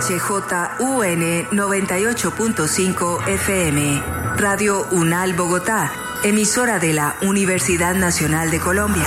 HJUN 98.5 FM, Radio UNAL Bogotá, emisora de la Universidad Nacional de Colombia.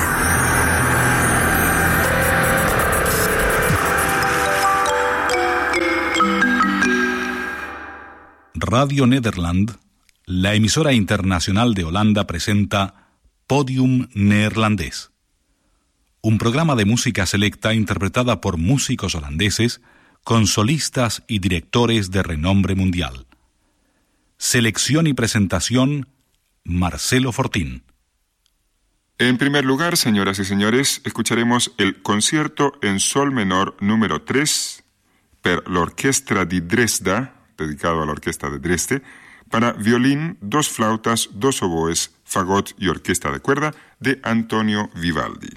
Radio Nederland, la emisora internacional de Holanda, presenta Podium Neerlandés, un programa de música selecta interpretada por músicos holandeses con solistas y directores de renombre mundial. Selección y presentación, Marcelo Fortín. En primer lugar, señoras y señores, escucharemos el concierto en sol menor número 3 per l'Orchestra di Dresda, dedicado a la Orquesta de Dresde, para violín, 2 flautas, 2 oboes, fagot y orquesta de cuerda, de Antonio Vivaldi.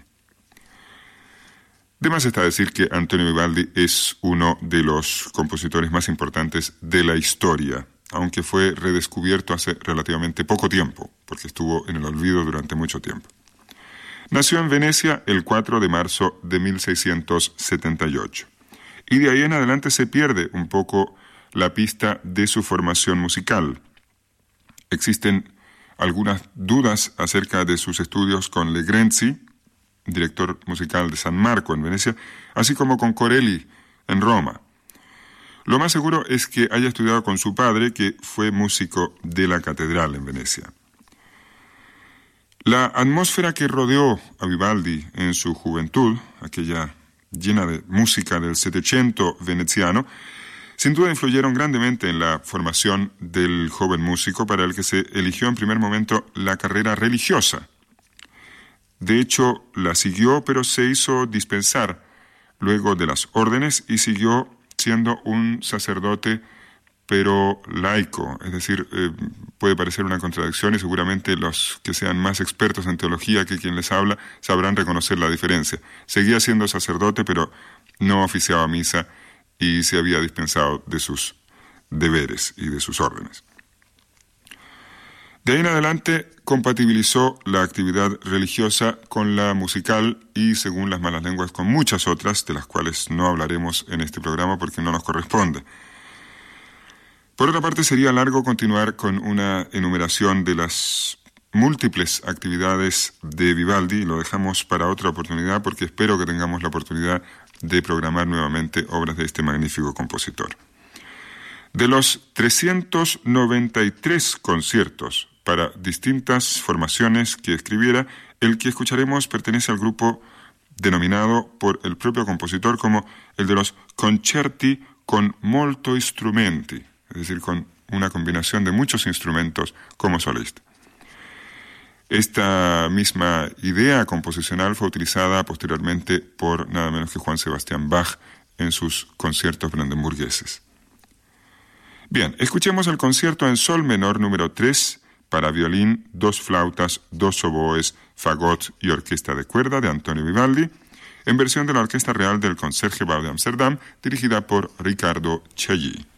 De más está decir que Antonio Vivaldi es uno de los compositores más importantes de la historia, aunque fue redescubierto hace relativamente poco tiempo, porque estuvo en el olvido durante mucho tiempo. Nació en Venecia el 4 de marzo de 1678, y de ahí en adelante se pierde un poco la pista de su formación musical. Existen algunas dudas acerca de sus estudios con Legrenzi, director musical de San Marco en Venecia, así como con Corelli en Roma. Lo más seguro es que haya estudiado con su padre, que fue músico de la catedral en Venecia. La atmósfera que rodeó a Vivaldi en su juventud, aquella llena de música del Settecento veneziano, sin duda influyeron grandemente en la formación del joven músico, para el que se eligió en primer momento la carrera religiosa. De hecho, la siguió, pero se hizo dispensar luego de las órdenes y siguió siendo un sacerdote, pero laico. Es decir, puede parecer una contradicción y seguramente los que sean más expertos en teología que quien les habla sabrán reconocer la diferencia. Seguía siendo sacerdote, pero no oficiaba misa y se había dispensado de sus deberes y de sus órdenes. De ahí en adelante compatibilizó la actividad religiosa con la musical y, según las malas lenguas, con muchas otras, de las cuales no hablaremos en este programa porque no nos corresponde. Por otra parte, sería largo continuar con una enumeración de las múltiples actividades de Vivaldi, y lo dejamos para otra oportunidad porque espero que tengamos la oportunidad de programar nuevamente obras de este magnífico compositor. De los 393 conciertos para distintas formaciones que escribiera, el que escucharemos pertenece al grupo denominado por el propio compositor como el de los concerti con molto strumenti, es decir, con una combinación de muchos instrumentos como solista. Esta misma idea composicional fue utilizada posteriormente por nada menos que Juan Sebastián Bach en sus conciertos brandenburgueses. Bien, escuchemos el concierto en sol menor número 3 para violín, 2 flautas, 2 oboes, fagot y orquesta de cuerda de Antonio Vivaldi, en versión de la Orquesta Real del Concertgebouw de Amsterdam, dirigida por Ricardo Chailly.